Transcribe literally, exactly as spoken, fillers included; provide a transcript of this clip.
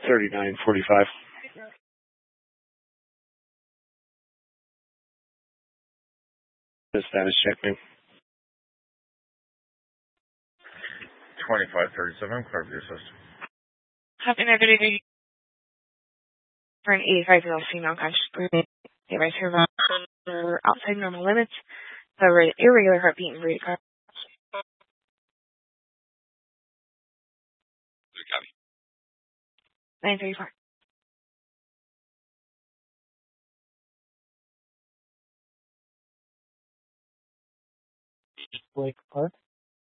thirty-nine forty-five. The status check, man. twenty-five thirty-seven, clear for your system. Having a good day for an eighty-five-year-old female conscious breathing. They rise her are outside normal limits. However, irregular heartbeat and bradycardia. nine thirty-four. Blake Park.